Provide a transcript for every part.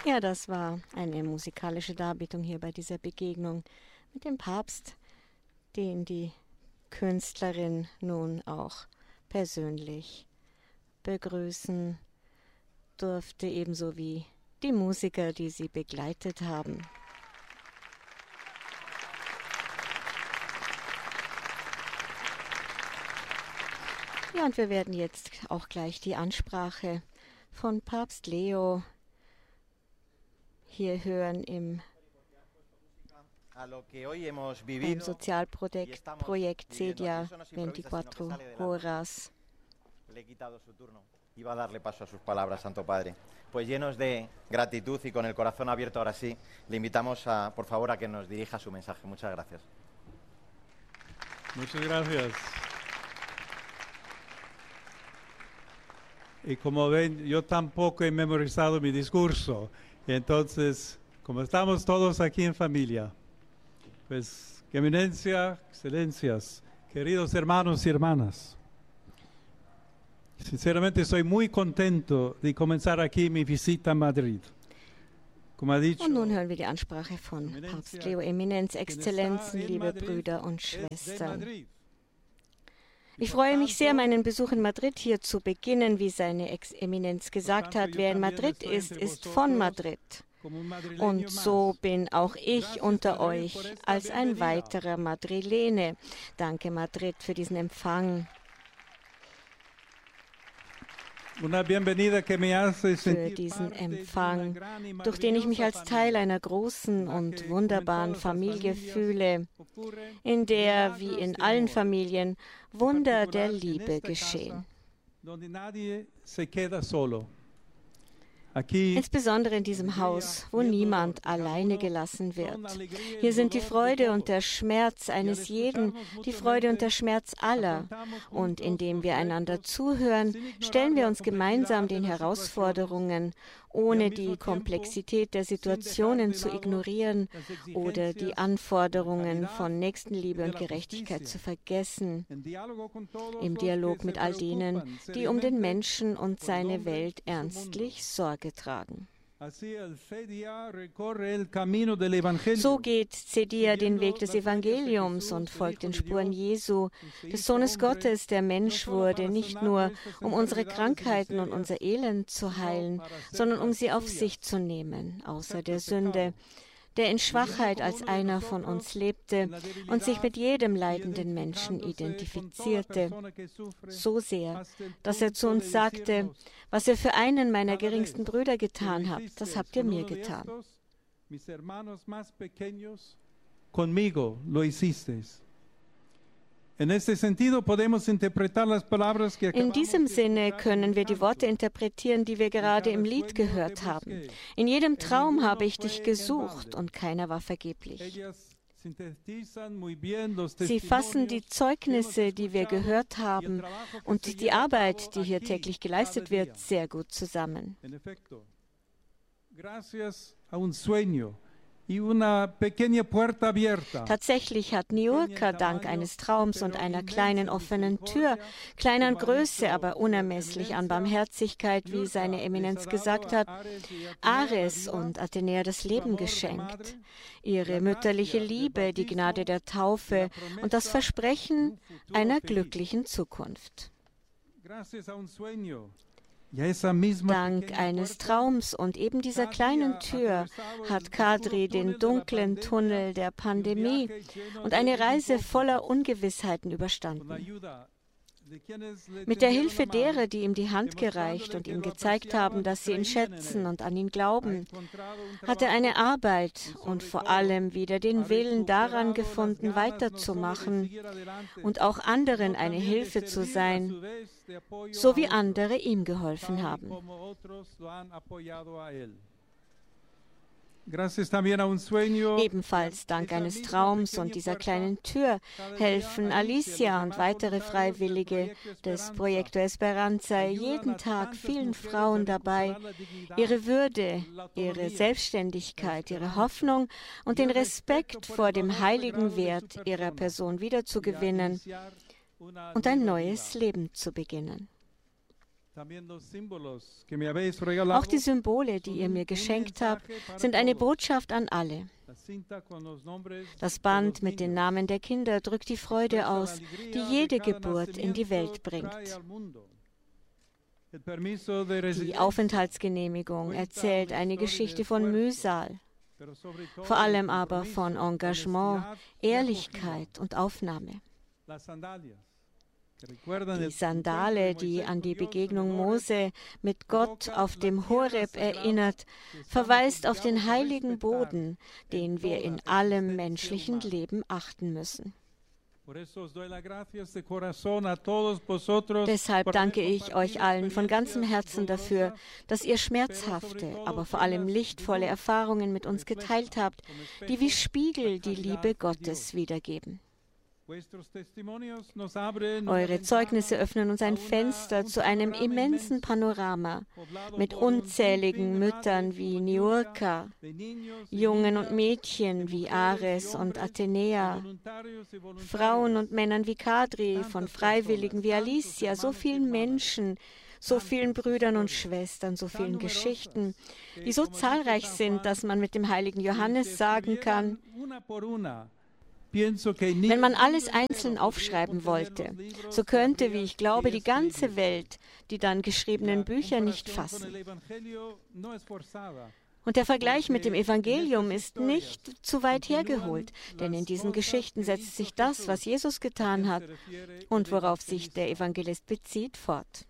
Ja, das war eine musikalische Darbietung hier bei dieser Begegnung mit dem Papst, den die Künstlerin nun auch persönlich begrüßen durfte, ebenso wie die Musiker, die sie begleitet haben. Ja, und wir werden jetzt auch gleich die Ansprache von Papst Leo hier hören im Sozialprojekt Cedia 24 Horas. Iba a darle paso a sus palabras, Santo Padre. Pues llenos de gratitud y con el corazón abierto ahora sí, le invitamos por favor a que nos dirija su mensaje. Muchas gracias. Muchas gracias. Y como ven, yo tampoco he memorizado mi discurso. Entonces, como estamos todos aquí en familia, pues, Eminencia, Excelencias, queridos hermanos y hermanas, sinceramente estoy muy contento de comenzar aquí mi visita a Madrid. Como ha dicho, und nun hören wir die Ansprache von Papst Leo. Eminenz, Exzellenzen, liebe Brüder und Schwestern. Ich freue mich sehr, meinen Besuch in Madrid hier zu beginnen. Wie seine Eminenz gesagt hat, wer in Madrid ist, ist von Madrid. Und so bin auch ich unter euch als ein weiterer Madrilene. Danke, Madrid, für diesen Empfang. Für diesen Empfang, durch den ich mich als Teil einer großen und wunderbaren Familie fühle, in der, wie in allen Familien, Wunder der Liebe geschehen. Insbesondere in diesem Haus, wo niemand alleine gelassen wird. Hier sind die Freude und der Schmerz eines jeden, die Freude und der Schmerz aller. Und indem wir einander zuhören, stellen wir uns gemeinsam den Herausforderungen, ohne die Komplexität der Situationen zu ignorieren oder die Anforderungen von Nächstenliebe und Gerechtigkeit zu vergessen, im Dialog mit all denen, die um den Menschen und seine Welt ernstlich Sorge tragen. So geht Cedia den Weg des Evangeliums und folgt den Spuren Jesu, des Sohnes Gottes, der Mensch wurde, nicht nur um unsere Krankheiten und unser Elend zu heilen, sondern um sie auf sich zu nehmen, außer der Sünde, der in Schwachheit als einer von uns lebte und sich mit jedem leidenden Menschen identifizierte, so sehr, dass er zu uns sagte, was ihr für einen meiner geringsten Brüder getan habt, das habt ihr mir getan. In diesem Sinne können wir die Worte interpretieren, die wir gerade im Lied gehört haben. In jedem Traum habe ich dich gesucht und keiner war vergeblich. Sie fassen die Zeugnisse, die wir gehört haben, und die Arbeit, die hier täglich geleistet wird, sehr gut zusammen. Tatsächlich hat Niurka dank eines Traums und einer kleinen offenen Tür, kleiner an Größe, aber unermesslich an Barmherzigkeit, wie seine Eminenz gesagt hat, Ares und Athenäa das Leben geschenkt. Ihre mütterliche Liebe, die Gnade der Taufe und das Versprechen einer glücklichen Zukunft. Dank eines Traums und eben dieser kleinen Tür hat Kadri den dunklen Tunnel der Pandemie und eine Reise voller Ungewissheiten überstanden. Mit der Hilfe derer, die ihm die Hand gereicht und ihm gezeigt haben, dass sie ihn schätzen und an ihn glauben, hat er eine Arbeit und vor allem wieder den Willen daran gefunden, weiterzumachen und auch anderen eine Hilfe zu sein, so wie andere ihm geholfen haben. Ebenfalls dank eines Traums und dieser kleinen Tür helfen Alicia und weitere Freiwillige des Proyecto Esperanza jeden Tag vielen Frauen dabei, ihre Würde, ihre Selbstständigkeit, ihre Hoffnung und den Respekt vor dem heiligen Wert ihrer Person wiederzugewinnen und ein neues Leben zu beginnen. Auch die Symbole, die ihr mir geschenkt habt, sind eine Botschaft an alle. Das Band mit den Namen der Kinder drückt die Freude aus, die jede Geburt in die Welt bringt. Die Aufenthaltsgenehmigung erzählt eine Geschichte von Mühsal, vor allem aber von Engagement, Ehrlichkeit und Aufnahme. Die Sandale, die an die Begegnung Mose mit Gott auf dem Horeb erinnert, verweist auf den heiligen Boden, den wir in allem menschlichen Leben achten müssen. Deshalb danke ich euch allen von ganzem Herzen dafür, dass ihr schmerzhafte, aber vor allem lichtvolle Erfahrungen mit uns geteilt habt, die wie Spiegel die Liebe Gottes wiedergeben. Eure Zeugnisse öffnen uns ein Fenster zu einem immensen Panorama mit unzähligen Müttern wie Niurka, Jungen und Mädchen wie Ares und Athenea, Frauen und Männern wie Kadri, von Freiwilligen wie Alicia, so vielen Menschen, so vielen Brüdern und Schwestern, so vielen Geschichten, die so zahlreich sind, dass man mit dem heiligen Johannes sagen kann, wenn man alles einzeln aufschreiben wollte, so könnte, wie ich glaube, die ganze Welt die dann geschriebenen Bücher nicht fassen. Und der Vergleich mit dem Evangelium ist nicht zu weit hergeholt, denn in diesen Geschichten setzt sich das, was Jesus getan hat und worauf sich der Evangelist bezieht, fort.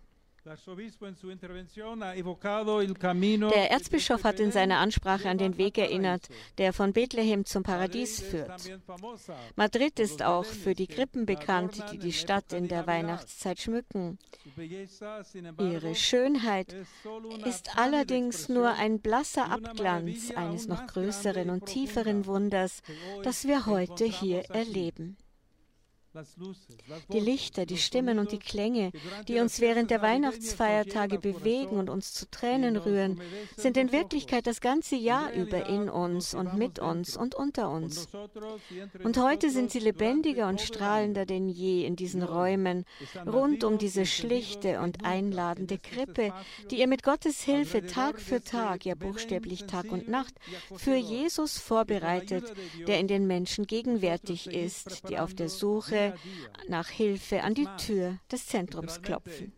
Der Erzbischof hat in seiner Ansprache an den Weg erinnert, der von Bethlehem zum Paradies führt. Madrid ist auch für die Krippen bekannt, die die Stadt in der Weihnachtszeit schmücken. Ihre Schönheit ist allerdings nur ein blasser Abglanz eines noch größeren und tieferen Wunders, das wir heute hier erleben. Die Lichter, die Stimmen und die Klänge, die uns während der Weihnachtsfeiertage bewegen und uns zu Tränen rühren, sind in Wirklichkeit das ganze Jahr über in uns und mit uns und unter uns. Und heute sind sie lebendiger und strahlender denn je in diesen Räumen, rund um diese schlichte und einladende Krippe, die ihr mit Gottes Hilfe Tag für Tag, ja buchstäblich Tag und Nacht, für Jesus vorbereitet, der in den Menschen gegenwärtig ist, die auf der Suche nach Hilfe an die Tür des Zentrums klopfen.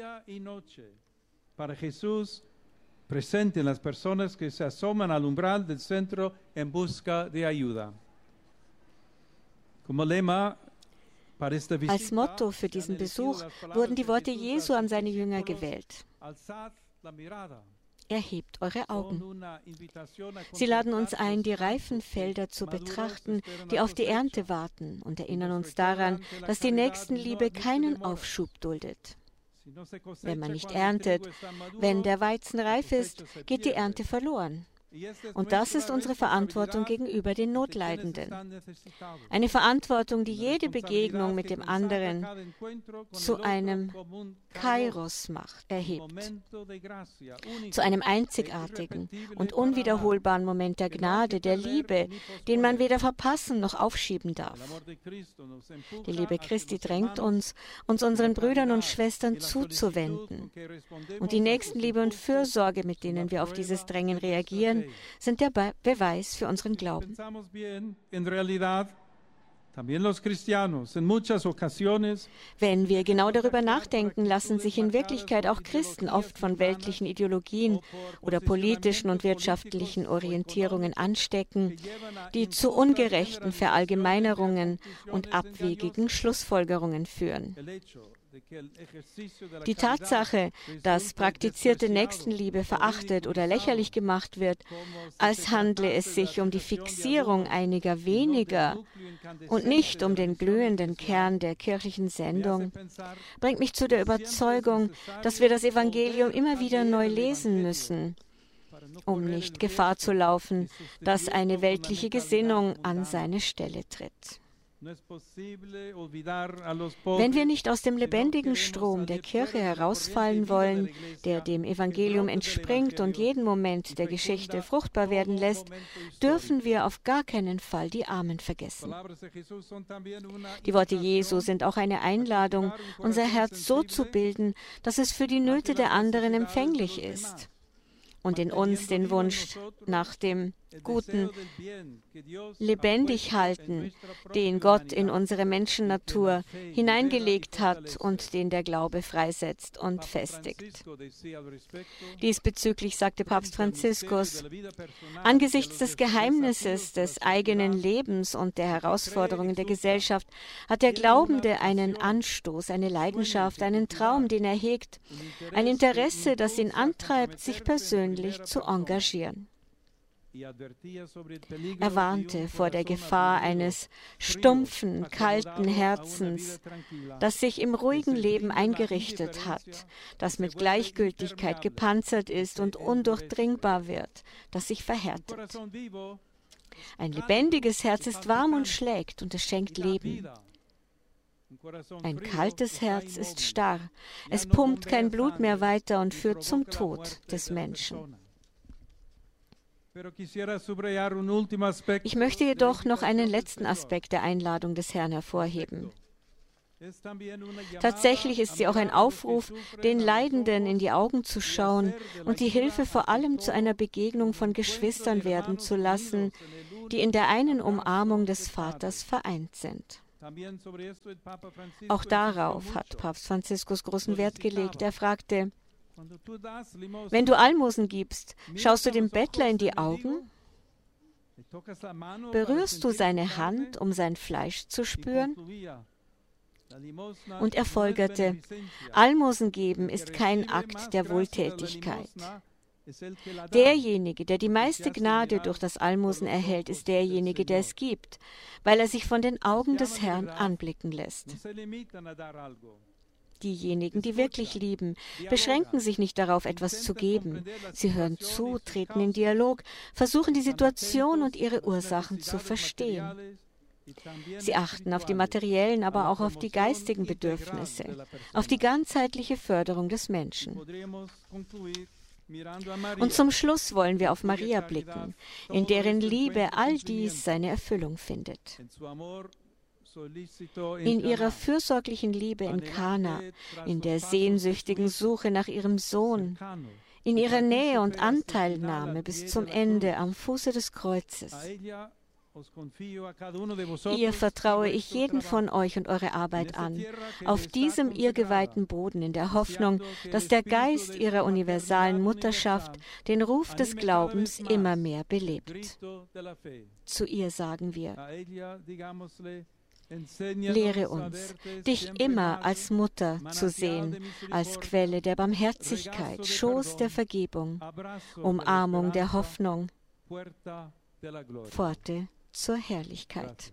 Para Jesús presente en las personas que se asoman al umbral del centro en busca de ayuda. Como lema para esta visita, als Motto für diesen Besuch wurden die Worte Jesu an seine Jünger gewählt. Erhebt eure Augen. Sie laden uns ein, die reifen Felder zu betrachten, die auf die Ernte warten, und erinnern uns daran, dass die Nächstenliebe keinen Aufschub duldet. Wenn man nicht erntet, wenn der Weizen reif ist, geht die Ernte verloren. Und das ist unsere Verantwortung gegenüber den Notleidenden. Eine Verantwortung, die jede Begegnung mit dem anderen zu einem Kairos erhebt, zu einem einzigartigen und unwiederholbaren Moment der Gnade, der Liebe, den man weder verpassen noch aufschieben darf. Die Liebe Christi drängt uns unseren Brüdern und Schwestern zuzuwenden. Und die Nächstenliebe und Fürsorge, mit denen wir auf dieses Drängen reagieren, sind der Beweis für unseren Glauben. Wenn wir genau darüber nachdenken, lassen sich in Wirklichkeit auch Christen oft von weltlichen Ideologien oder politischen und wirtschaftlichen Orientierungen anstecken, die zu ungerechten Verallgemeinerungen und abwegigen Schlussfolgerungen führen. Die Tatsache, dass praktizierte Nächstenliebe verachtet oder lächerlich gemacht wird, als handle es sich um die Fixierung einiger weniger und nicht um den glühenden Kern der kirchlichen Sendung, bringt mich zu der Überzeugung, dass wir das Evangelium immer wieder neu lesen müssen, um nicht Gefahr zu laufen, dass eine weltliche Gesinnung an seine Stelle tritt. Wenn wir nicht aus dem lebendigen Strom der Kirche herausfallen wollen, der dem Evangelium entspringt und jeden Moment der Geschichte fruchtbar werden lässt, dürfen wir auf gar keinen Fall die Armen vergessen. Die Worte Jesu sind auch eine Einladung, unser Herz so zu bilden, dass es für die Nöte der anderen empfänglich ist. Und in uns den Wunsch nach dem Guten lebendig halten, den Gott in unsere Menschennatur hineingelegt hat und den der Glaube freisetzt und festigt. Diesbezüglich sagte Papst Franziskus: Angesichts des Geheimnisses des eigenen Lebens und der Herausforderungen der Gesellschaft hat der Glaubende einen Anstoß, eine Leidenschaft, einen Traum, den er hegt, ein Interesse, das ihn antreibt, sich persönlich zu engagieren. Er warnte vor der Gefahr eines stumpfen, kalten Herzens, das sich im ruhigen Leben eingerichtet hat, das mit Gleichgültigkeit gepanzert ist und undurchdringbar wird, das sich verhärtet. Ein lebendiges Herz ist warm und schlägt und es schenkt Leben. Ein kaltes Herz ist starr, es pumpt kein Blut mehr weiter und führt zum Tod des Menschen. Ich möchte jedoch noch einen letzten Aspekt der Einladung des Herrn hervorheben. Tatsächlich ist sie auch ein Aufruf, den Leidenden in die Augen zu schauen und die Hilfe vor allem zu einer Begegnung von Geschwistern werden zu lassen, die in der einen Umarmung des Vaters vereint sind. Auch darauf hat Papst Franziskus großen Wert gelegt. Er fragte: Wenn du Almosen gibst, schaust du dem Bettler in die Augen? Berührst du seine Hand, um sein Fleisch zu spüren? Und er folgerte: Almosen geben ist kein Akt der Wohltätigkeit. Derjenige, der die meiste Gnade durch das Almosen erhält, ist derjenige, der es gibt, weil er sich von den Augen des Herrn anblicken lässt. Diejenigen, die wirklich lieben, beschränken sich nicht darauf, etwas zu geben. Sie hören zu, treten in Dialog, versuchen die Situation und ihre Ursachen zu verstehen. Sie achten auf die materiellen, aber auch auf die geistigen Bedürfnisse, auf die ganzheitliche Förderung des Menschen. Und zum Schluss wollen wir auf Maria blicken, in deren Liebe all dies seine Erfüllung findet. In ihrer fürsorglichen Liebe in Kana, in der sehnsüchtigen Suche nach ihrem Sohn, in ihrer Nähe und Anteilnahme bis zum Ende am Fuße des Kreuzes. Ihr vertraue ich jeden von euch und eure Arbeit an, auf diesem ihr geweihten Boden, in der Hoffnung, dass der Geist ihrer universalen Mutterschaft den Ruf des Glaubens immer mehr belebt. Zu ihr sagen wir: Lehre uns, dich immer als Mutter zu sehen, als Quelle der Barmherzigkeit, Schoß der Vergebung, Umarmung der Hoffnung, Pforte zur Herrlichkeit.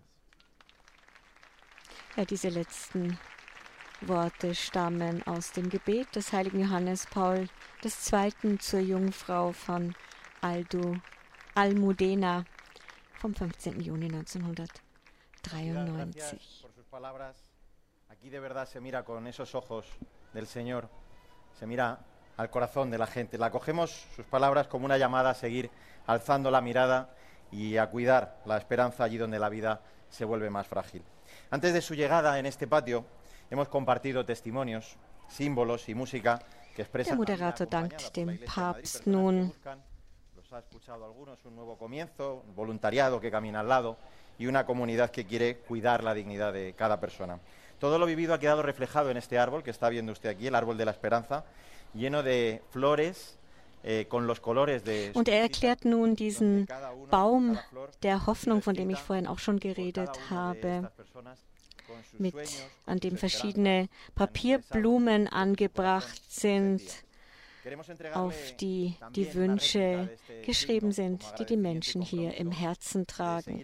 Ja, diese letzten Worte stammen aus dem Gebet des heiligen Johannes Paul II. Zur Jungfrau von Almudena vom 15. Juni 1993. Aquí de verdad se mira con esos ojos del Señor, se mira al corazón de la gente. La acogemos sus palabras como una llamada a seguir alzando la mirada y a cuidar la esperanza allí donde la vida se vuelve más frágil. Antes de su llegada en este patio, hemos compartido testimonios, símbolos y música que expresan... Der Moderator dankt dem Papst nun. Los ha escuchado algunos, un nuevo comienzo, un voluntariado que camina al lado y una comunidad que quiere cuidar la dignidad de cada persona. Todo lo vivido ha quedado reflejado en este árbol que está viendo usted aquí, el árbol de la esperanza, lleno de flores, con los colores de... Und er erklärt nun diesen Baum der Hoffnung, von dem ich vorhin auch schon geredet habe, an dem verschiedene Papierblumen angebracht sind, auf die die Wünsche geschrieben sind, die die Menschen hier im Herzen tragen.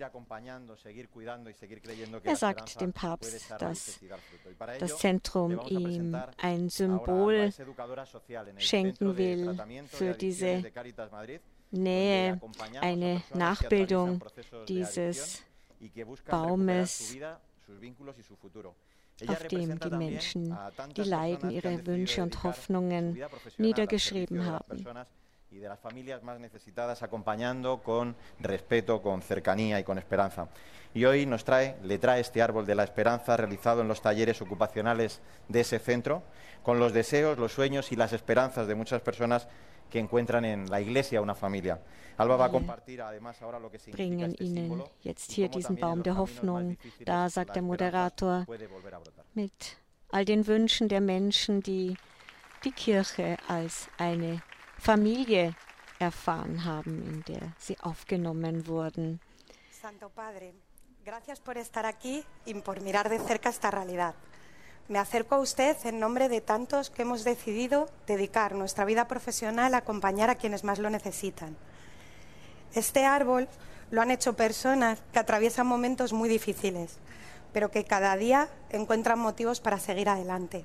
Er sagt dem Papst, dass das Zentrum ihm ein Symbol schenken will für diese Nähe, eine Nachbildung dieses Baumes, auf dem die Menschen, die leiden, ihre Wünsche und Hoffnungen niedergeschrieben haben. Y de las familias más necesitadas acompañando con respeto, con cercanía y con esperanza. Y hoy le trae este árbol de la esperanza realizado en los talleres ocupacionales de ese centro, con los deseos, los sueños y las esperanzas de muchas personas que encuentran en la iglesia una familia. Alba va a compartir además ahora lo que significa este símbolo. Jetzt hier diesen Baum der Hoffnung. Da sagt der Moderator, mit all den Wünschen der Menschen, die die Kirche als eine Familie erfahren haben, in der sie aufgenommen wurden. Santo Padre, gracias por estar aquí y por mirar de cerca esta realidad. Me acerco a usted en nombre de tantos que hemos decidido dedicar nuestra vida profesional a acompañar a quienes más lo necesitan. Este árbol lo han hecho personas que atraviesan momentos muy difíciles, pero que cada día encuentran motivos para seguir adelante.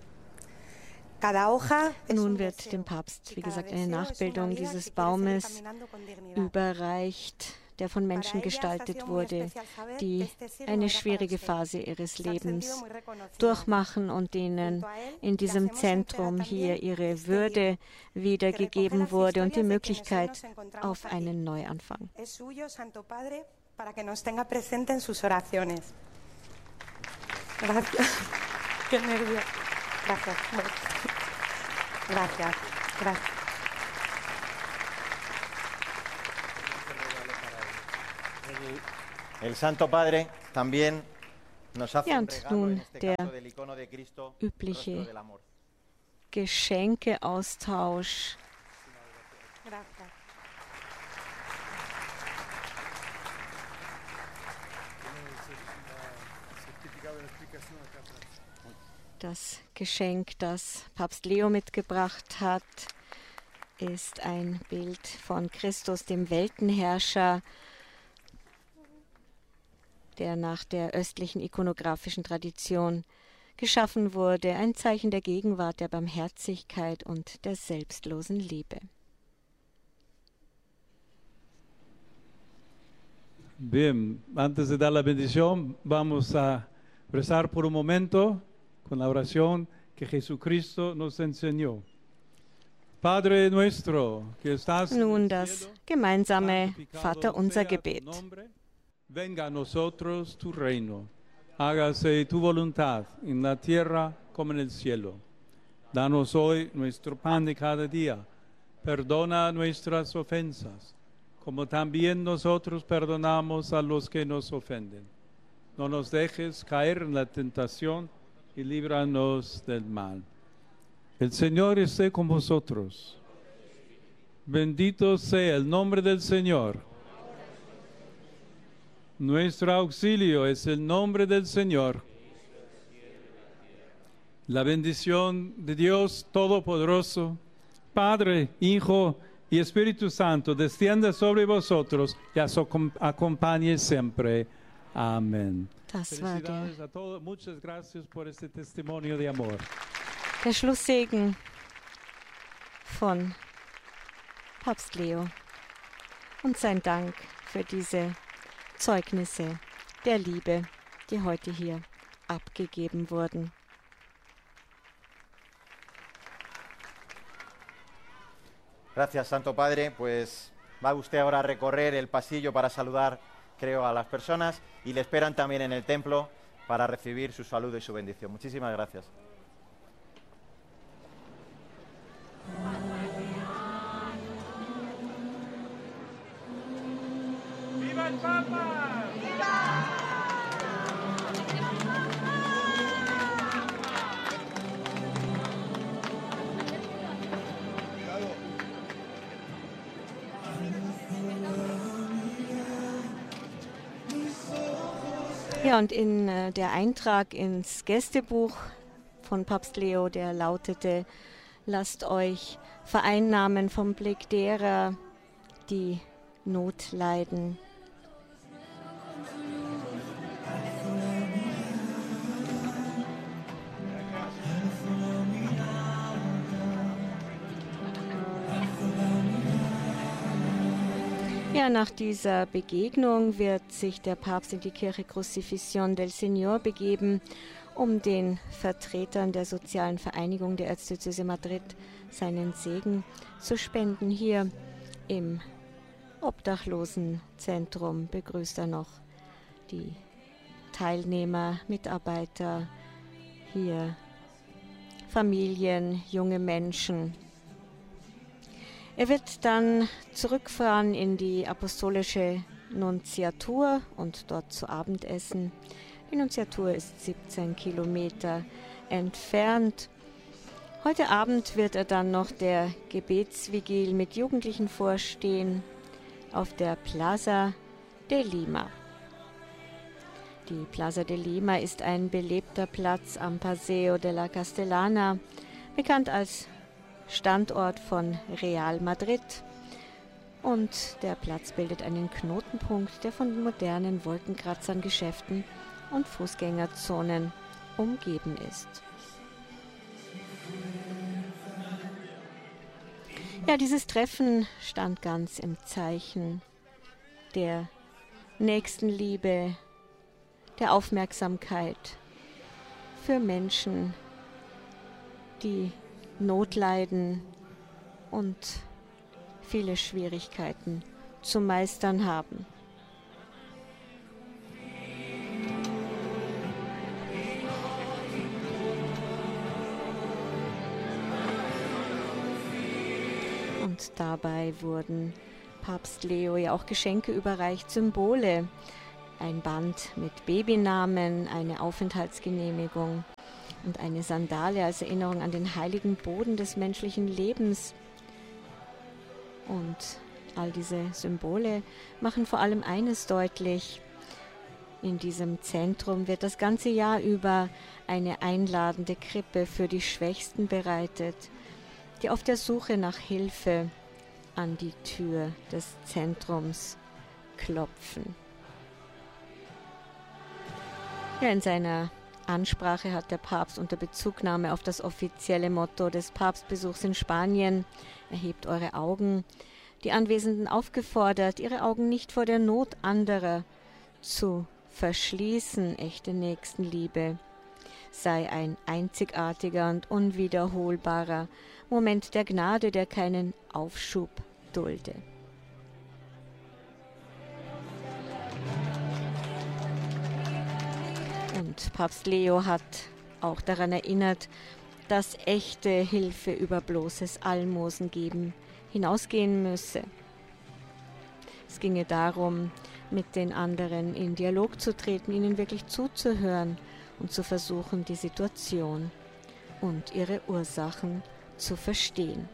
Nun wird dem Papst, wie gesagt, eine Nachbildung dieses Baumes überreicht, der von Menschen gestaltet wurde, die eine schwierige Phase ihres Lebens durchmachen und denen in diesem Zentrum hier ihre Würde wiedergegeben wurde und die Möglichkeit auf einen Neuanfang. Gracias. Gracias. El Santo Padre también nos hace un regalo, nun en este caso del icono de Cristo, übliche rostro del amor. Geschenkeaustausch. Gracias. Das Geschenk, das Papst Leo mitgebracht hat, ist ein Bild von Christus, dem Weltenherrscher, der nach der östlichen ikonografischen Tradition geschaffen wurde, ein Zeichen der Gegenwart, der Barmherzigkeit und der selbstlosen Liebe. Bien, antes de dar la bendición, vamos a rezar por un momento con la oración que Jesucristo nos enseñó. Padre nuestro, que estás Nun das gemeinsame Vaterunser Gebet. Venga a nosotros tu reino. Hágase tu voluntad en la tierra como en el cielo. Danos hoy nuestro pan de cada día. Perdona nuestras ofensas, como también nosotros perdonamos a los que nos ofenden. No nos dejes caer en la tentación y líbranos del mal. El Señor esté con vosotros. Bendito sea el nombre del Señor. Nuestro auxilio es el nombre del Señor. La bendición de Dios Todopoderoso, Padre, Hijo y Espíritu Santo, descienda sobre vosotros y os acompañe siempre. Amén. Felicidades a todos. Muchas gracias por este testimonio de amor. Der Schlusssegen von Papst Leo und sein Dank für diese Zeugnisse der Liebe, die heute hier abgegeben wurden. Gracias, Santo Padre. Pues va usted ahora a recorrer el pasillo para saludar, creo, a las personas y le esperan también en el templo para recibir su saludo y su bendición. Muchísimas gracias. ¡Viva el Papa! Ja, und in der Eintrag ins Gästebuch von Papst Leo, der lautete: Lasst euch vereinnahmen vom Blick derer, die Not leiden. Ja, nach dieser Begegnung wird sich der Papst in die Kirche Crucifixión del Señor begeben, um den Vertretern der sozialen Vereinigung der Erzdiözese Madrid seinen Segen zu spenden. Hier im Obdachlosenzentrum begrüßt er noch die Teilnehmer, Mitarbeiter, hier Familien, junge Menschen. Er wird dann zurückfahren in die apostolische Nunziatur und dort zu Abend essen. Die Nunziatur ist 17 Kilometer entfernt. Heute Abend wird er dann noch der Gebetsvigil mit Jugendlichen vorstehen auf der Plaza de Lima. Die Plaza de Lima ist ein belebter Platz am Paseo de la Castellana, bekannt als Standort von Real Madrid. Und der Platz bildet einen Knotenpunkt, der von modernen Wolkenkratzern, Geschäften und Fußgängerzonen umgeben ist. Ja, dieses Treffen stand ganz im Zeichen der Nächstenliebe, der Aufmerksamkeit für Menschen, die Not leiden und viele Schwierigkeiten zu meistern haben. Und dabei wurden Papst Leo ja auch Geschenke überreicht, Symbole, ein Band mit Babynamen, eine Aufenthaltsgenehmigung und eine Sandale als Erinnerung an den heiligen Boden des menschlichen Lebens. Und all diese Symbole machen vor allem eines deutlich: In diesem Zentrum wird das ganze Jahr über eine einladende Krippe für die Schwächsten bereitet, die auf der Suche nach Hilfe an die Tür des Zentrums klopfen. Ja, in seiner Ansprache hat der Papst unter Bezugnahme auf das offizielle Motto des Papstbesuchs in Spanien, erhebt eure Augen, die Anwesenden aufgefordert, ihre Augen nicht vor der Not anderer zu verschließen. Echte Nächstenliebe sei ein einzigartiger und unwiederholbarer Moment der Gnade, der keinen Aufschub dulde. Und Papst Leo hat auch daran erinnert, dass echte Hilfe über bloßes Almosengeben hinausgehen müsse. Es ginge darum, mit den anderen in Dialog zu treten, ihnen wirklich zuzuhören und zu versuchen, die Situation und ihre Ursachen zu verstehen.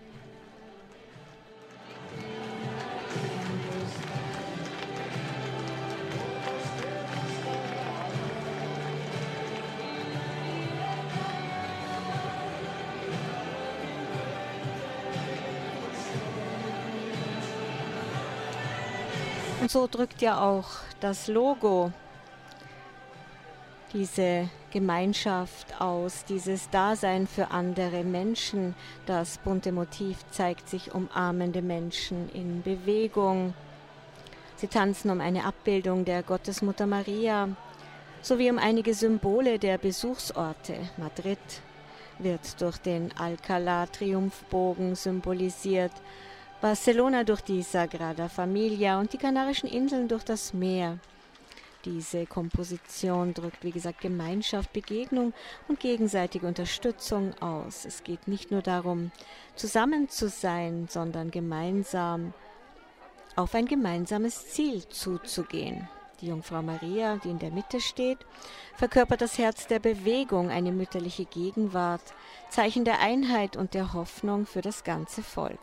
Und so drückt ja auch das Logo diese Gemeinschaft aus, dieses Dasein für andere Menschen. Das bunte Motiv zeigt sich umarmende Menschen in Bewegung. Sie tanzen um eine Abbildung der Gottesmutter Maria sowie um einige Symbole der Besuchsorte. Madrid wird durch den Alcalá-Triumphbogen symbolisiert, Barcelona durch die Sagrada Familia und die Kanarischen Inseln durch das Meer. Diese Komposition drückt, wie gesagt, Gemeinschaft, Begegnung und gegenseitige Unterstützung aus. Es geht nicht nur darum, zusammen zu sein, sondern gemeinsam auf ein gemeinsames Ziel zuzugehen. Die Jungfrau Maria, die in der Mitte steht, verkörpert das Herz der Bewegung, eine mütterliche Gegenwart, Zeichen der Einheit und der Hoffnung für das ganze Volk.